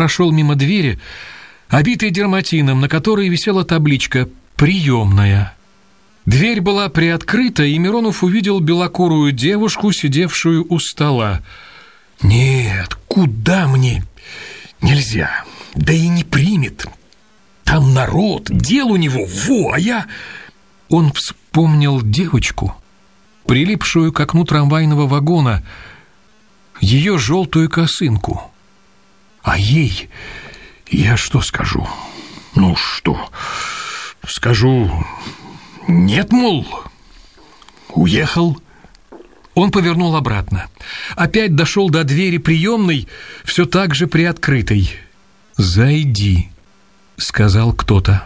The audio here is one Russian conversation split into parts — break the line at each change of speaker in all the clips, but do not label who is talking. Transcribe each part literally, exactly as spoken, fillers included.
прошел мимо двери, обитой дерматином, на которой висела табличка «Приемная». Дверь была приоткрыта, и Миронов увидел белокурую девушку, сидевшую у стола. «Нет, куда мне? Нельзя, да и не примет. Там народ, дел у него, во, а я...» Он вспомнил девочку, прилипшую к окну трамвайного вагона, ее желтую косынку. А ей я что скажу? Ну что, скажу... Нет, мол, уехал. Он повернул обратно. Опять дошел до двери приемной, все так же приоткрытой. «Зайди», — сказал кто-то.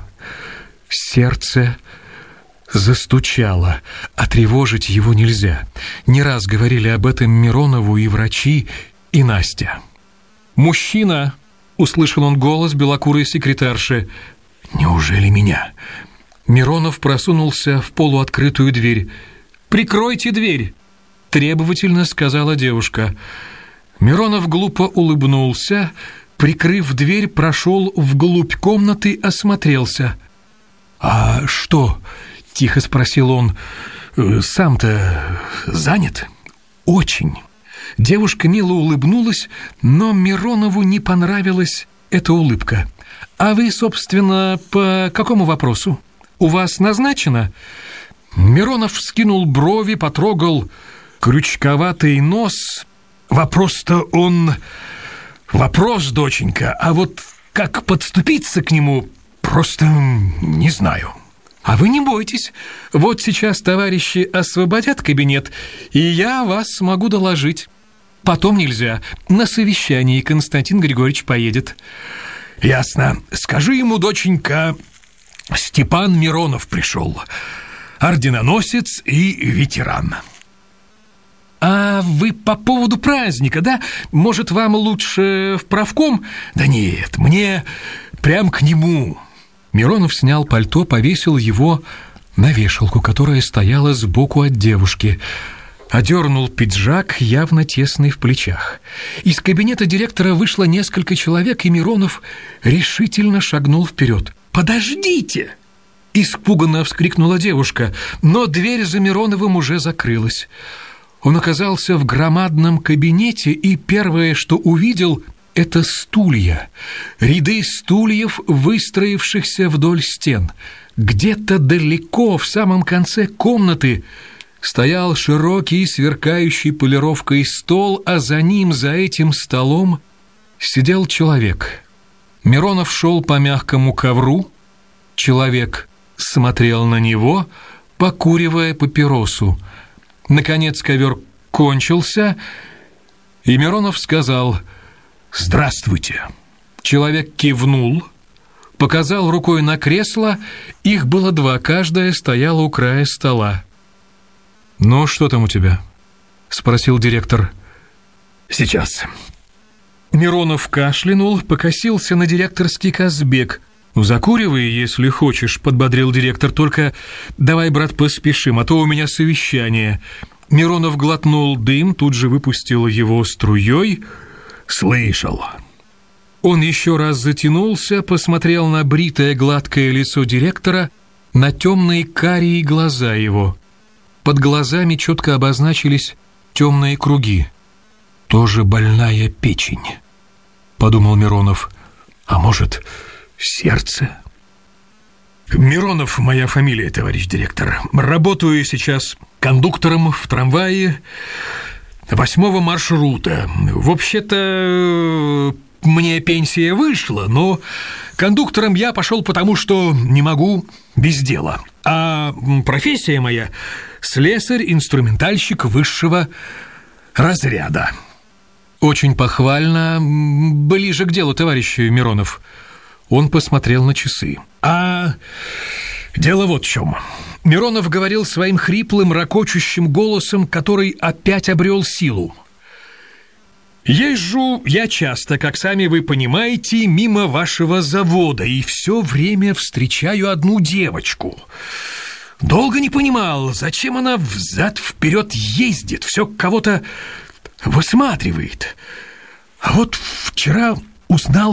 Сердце застучало, а тревожить его нельзя. Не раз говорили об этом Миронову и врачи, и Настя. «Мужчина!» — услышал он голос белокурой секретарши. «Неужели меня?» Миронов просунулся в полуоткрытую дверь. «Прикройте дверь!» — требовательно сказала девушка. Миронов глупо улыбнулся, прикрыв дверь, прошел вглубь комнаты, осмотрелся. «А что?» — тихо спросил он. «Сам-то занят?» «Очень». Девушка мило улыбнулась, но Миронову не понравилась эта улыбка. «А вы, собственно, по какому вопросу? У вас назначено?» Миронов вскинул брови, потрогал крючковатый нос. «Вопрос-то он... Вопрос, доченька, а вот как подступиться к нему, просто не знаю». «А вы не бойтесь. Вот сейчас товарищи освободят кабинет, и я вас смогу доложить. Потом нельзя. На совещании Константин Григорьевич поедет». «Ясно. Скажи ему, доченька, Степан Миронов пришел. Орденоносец и ветеран». «А вы по поводу праздника, да? Может, вам лучше в правком?» «Да нет, мне прям к нему». Миронов снял пальто, повесил его на вешалку, которая стояла сбоку от девушки. Одернул пиджак, явно тесный в плечах. Из кабинета директора вышло несколько человек, и Миронов решительно шагнул вперед. «Подождите!» — испуганно вскрикнула девушка, но дверь за Мироновым уже закрылась. Он оказался в громадном кабинете, и первое, что увидел, — это стулья. Ряды стульев, выстроившихся вдоль стен. Где-то далеко, в самом конце комнаты, стоял широкий, сверкающий полировкой стол, а за ним, за этим столом, сидел человек. Миронов шел по мягкому ковру. Человек смотрел на него, покуривая папиросу. Наконец ковер кончился, и Миронов сказал: «Здравствуйте». Человек кивнул, показал рукой на кресло. Их было два, каждое стояло у края стола. «Ну, что там у тебя?» — спросил директор. «Сейчас». Миронов кашлянул, покосился на директорский казбек. «Закуривай, если хочешь», — подбодрил директор. «Только давай, брат, поспешим, а то у меня совещание». Миронов глотнул дым, тут же выпустил его струей. «Слышал». Он еще раз затянулся, посмотрел на бритое гладкое лицо директора, на темные карие глаза его. Под глазами четко обозначились темные круги. «Тоже больная печень», — подумал Миронов. «А может, сердце?» «Миронов моя фамилия, товарищ директор. Работаю сейчас кондуктором в трамвае восьмого маршрута. Вообще-то мне пенсия вышла, но кондуктором я пошел потому, что не могу без дела. А профессия моя — слесарь-инструментальщик высшего разряда». «Очень похвально. Ближе к делу, товарищ Миронов». Он посмотрел на часы. «А дело вот в чем». Миронов говорил своим хриплым, ракочущим голосом, который опять обрел силу. «Езжу я часто, как сами вы понимаете, мимо вашего завода, и все время встречаю одну девочку. Долго не понимал, зачем она взад-вперед ездит, все кого-то высматривает. А вот вчера узнал,